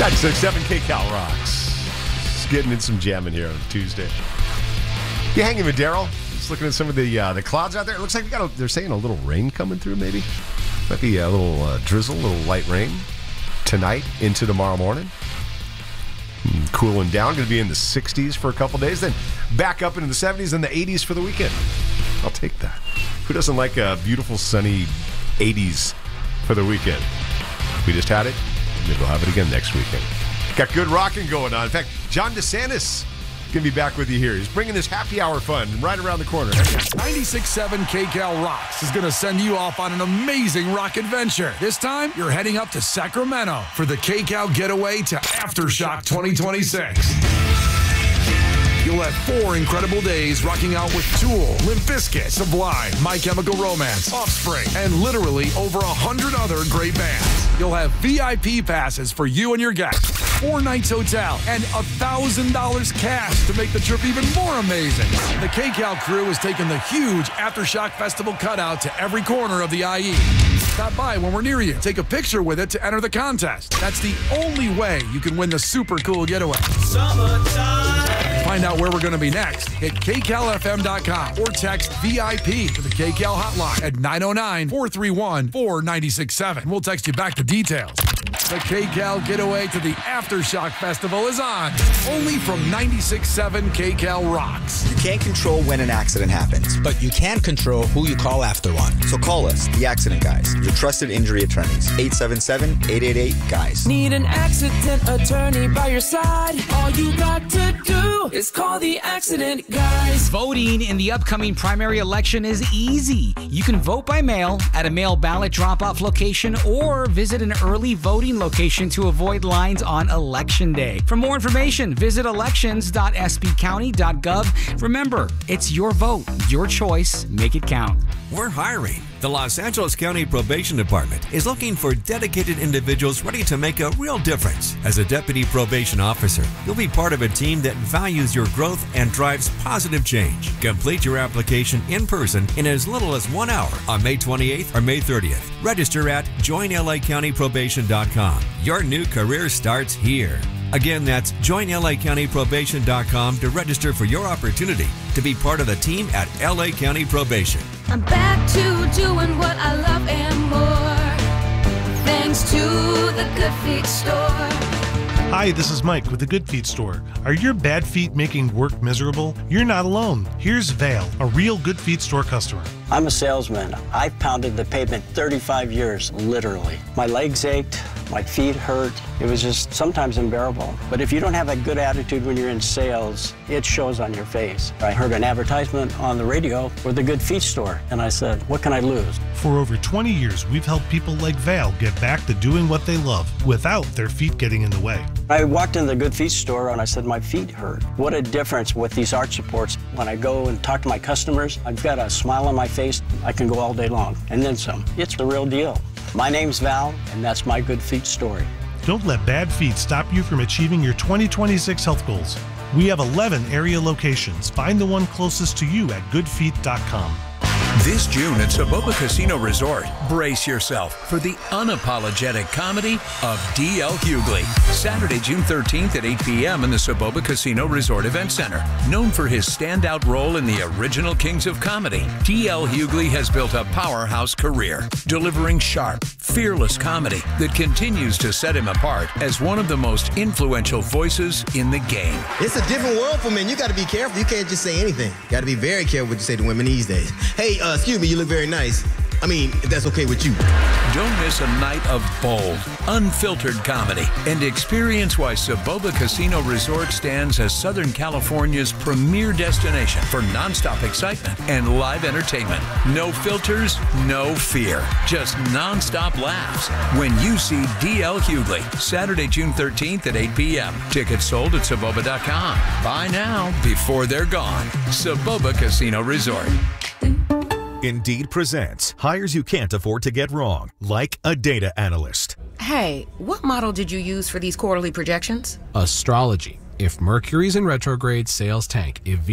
96.7 KCal rocks. Just getting in some jamming here on Tuesday. You hanging with Daryl? Just looking at some of the clouds out there. It looks like they're saying a little rain coming through, maybe. Might be a little drizzle, a little light rain tonight into tomorrow morning. Cooling down, going to be in the 60s for a couple days, then back up into the 70s and the 80s for the weekend. I'll take that. Who doesn't like a beautiful, sunny 80s for the weekend? We just had it. Maybe we'll have it again next weekend. Got good rocking going on. In fact, John DeSantis going to be back with you here. He's bringing this happy hour fun right around the corner. 96.7 KCal Rocks is going to send you off on an amazing rock adventure. This time, you're heading up to Sacramento for the KCal Getaway to Aftershock 2026. You'll have 4 incredible days rocking out with Tool, Limp Bizkit, Sublime, My Chemical Romance, Offspring, and literally over 100 other great bands. You'll have VIP passes for you and your guests, 4 nights hotel, and $1,000 cash to make the trip even more amazing. The KCal crew is taking the huge Aftershock Festival cutout to every corner of the IE. Stop by when we're near you. Take a picture with it to enter the contest. That's the only way you can win the super cool getaway. Summertime. Find out where we're going to be next. Hit KCalFM.com or text VIP to the KCal hotline at 909-431-4967. We'll text you back the details. The KCal Getaway to the Aftershock Festival is on. Only from 96.7 KCal Rocks. You can't control when an accident happens, but you can control who you call after one. So call us, the Accident Guys, your trusted injury attorneys. 877-888-GUYS. Need an accident attorney by your side? All you got to do is call the Accident Guys. Voting in the upcoming primary election is easy. You can vote by mail at a mail ballot drop-off location or visit an early voting location to avoid lines on Election Day. For more information, visit elections.spcounty.gov. Remember, it's your vote, your choice. Make it count. We're hiring. The Los Angeles County Probation Department is looking for dedicated individuals ready to make a real difference. As a deputy probation officer, you'll be part of a team that values your growth and drives positive change. Complete your application in person in as little as 1 hour on May 28th or May 30th. Register at joinlacountyprobation.com. Your new career starts here. Again, that's joinlacountyprobation.com to register for your opportunity to be part of the team at LA County Probation. I'm back to doing what I love and more, thanks to the Good Feet store. Hi, this is Mike with the Good Feet store. Are your bad feet making work miserable? You're not alone. Here's Vale, a real Good Feet store customer. I'm a salesman. I've pounded the pavement 35 years, literally. My legs ached, my feet hurt. It was just sometimes unbearable. But if you don't have a good attitude when you're in sales, it shows on your face. I heard an advertisement on the radio for the Good Feet store, and I said, what can I lose? For over 20 years, we've helped people like Val get back to doing what they love without their feet getting in the way. I walked in the Good Feet store and I said, my feet hurt. What a difference with these arch supports. When I go and talk to my customers, I've got a smile on my face. I can go all day long, and then some. It's the real deal. My name's Val, and that's my Good Feet story. Don't let bad feet stop you from achieving your 2026 health goals. We have 11 area locations. Find the one closest to you at goodfeet.com. This June at Soboba Casino Resort, brace yourself for the unapologetic comedy of D.L. Hughley. Saturday, June 13th at 8 p.m. in the Soboba Casino Resort Event Center. Known for his standout role in the original Kings of Comedy, D.L. Hughley has built a powerhouse career, delivering sharp, fearless comedy that continues to set him apart as one of the most influential voices in the game. It's a different world for men. You got to be careful. You can't just say anything. You got to be very careful what you say to women these days. Hey, excuse me, you look very nice. I mean, if that's okay with you. Don't miss a night of bold, unfiltered comedy and experience why Soboba Casino Resort stands as Southern California's premier destination for nonstop excitement and live entertainment. No filters, no fear, just nonstop laughs when you see D.L. Hughley, Saturday, June 13th at 8 p.m. Tickets sold at Soboba.com. Buy now before they're gone. Soboba Casino Resort. Indeed presents hires you can't afford to get wrong, like a data analyst. Hey, what model did you use for these quarterly projections? Astrology. If Mercury's in retrograde, sales tank. If